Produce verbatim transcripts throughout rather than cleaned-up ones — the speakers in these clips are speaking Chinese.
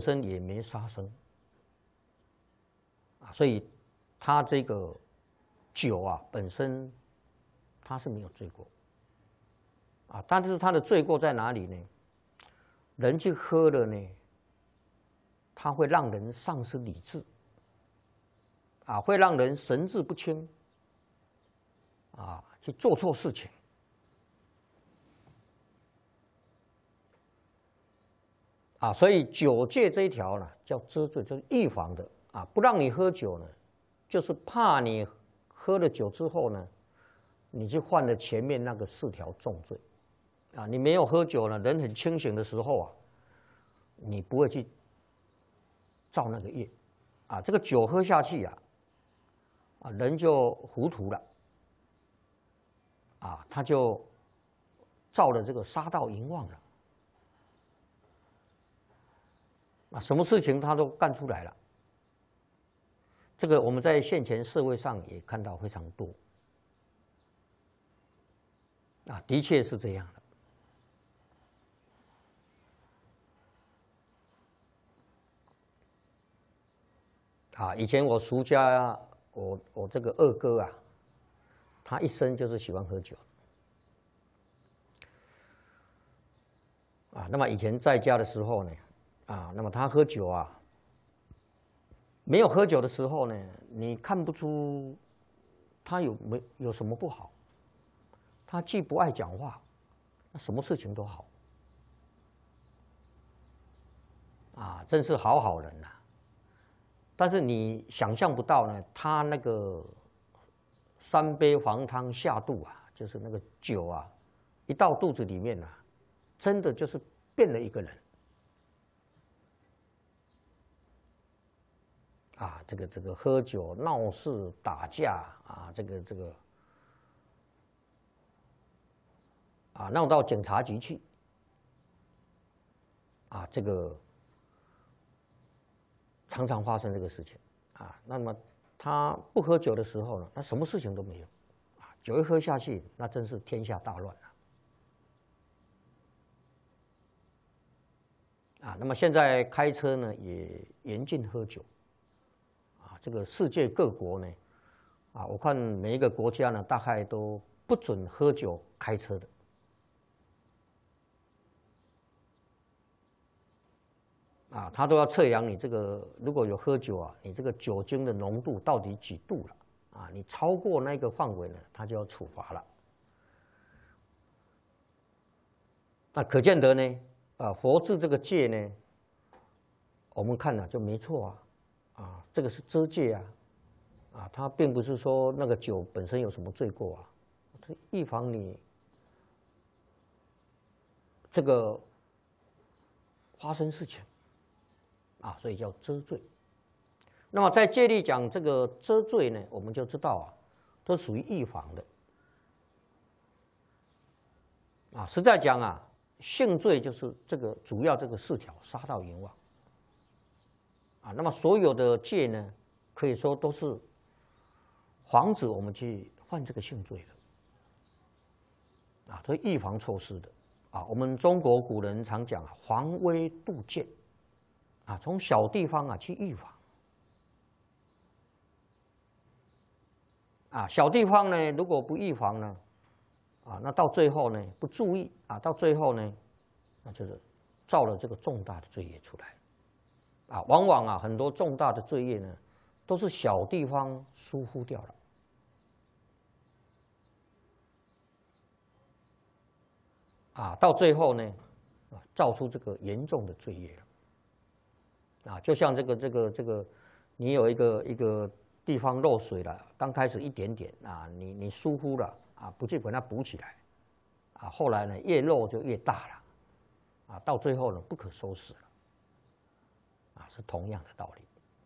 身也没杀生啊，所以他这个酒啊本身他是没有罪过啊，但是他的罪过在哪里呢？人去喝了呢，它会让人丧失理智啊，会让人神志不清啊，去做错事情。啊，所以酒戒这一条呢，叫遮罪，就是预防的啊，不让你喝酒呢，就是怕你喝了酒之后呢，你就犯了前面那个四条重罪啊。你没有喝酒呢，人很清醒的时候啊，你不会去造那个业啊。这个酒喝下去啊，啊，人就糊涂了啊，他就造了这个杀盗淫妄了。啊，什么事情他都干出来了。这个我们在现前社会上也看到非常多。啊，的确是这样的。啊，以前我叔家，我我这个二哥啊，他一生就是喜欢喝酒。啊，那么以前在家的时候呢。啊，那么他喝酒啊，没有喝酒的时候呢，你看不出他有没有什么不好。他既不爱讲话，那什么事情都好。啊，真是好好人呐、啊。但是你想象不到呢，他那个三杯黄汤下肚啊，就是那个酒啊，一到肚子里面啊，真的就是变了一个人。啊，这个这个喝酒闹事打架啊，这个这个啊闹到警察局去啊，这个常常发生这个事情啊。那么他不喝酒的时候呢，他什么事情都没有啊。酒一喝下去，那真是天下大乱了啊。那么现在开车呢，也严禁喝酒。这个世界各国呢，啊，我看每一个国家呢，大概都不准喝酒开车的。啊，他都要测量你这个如果有喝酒啊，你这个酒精的浓度到底几度了？啊，你超过那个范围呢，他就要处罚了。那可见得呢，啊，佛制这个戒呢，我们看了就没错啊。啊，这个是遮戒啊，啊，它并不是说那个酒本身有什么罪过啊，它预防你这个发生事情啊，所以叫遮罪。那么在戒律讲这个遮罪呢，我们就知道啊，都属于预防的啊。实在讲啊，性罪就是这个主要这个四条：杀盗淫妄。啊，那么所有的戒呢，可以说都是防止我们去犯这个性罪的，啊，都是预防措施的，啊，我们中国古人常讲啊，防微杜渐，啊，从小地方啊去预防，啊，小地方呢如果不预防呢，啊，那到最后呢不注意啊，到最后呢，那就是造了这个重大的罪业出来。啊，往往啊，很多重大的罪业呢，都是小地方疏忽掉了。啊，到最后呢，啊，造出这个严重的罪业了。啊，就像这个这个这个，你有一个一个地方漏水了，刚开始一点点啊，你你疏忽了啊，不去把它补起来，啊，后来呢越漏就越大了，啊，到最后呢不可收拾了。啊，是同样的道理。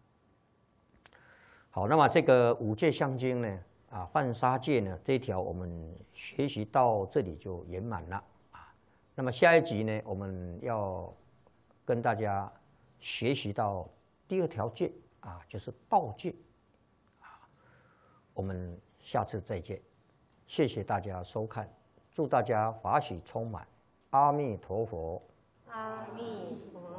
好，那么这个五戒相经呢，啊，犯杀戒呢，这一条我们学习到这里就圆满了啊。那么下一集呢，我们要跟大家学习到第二条戒啊，就是道戒啊。我们下次再见，谢谢大家收看，祝大家法喜充满，阿弥陀佛。 阿弥陀佛。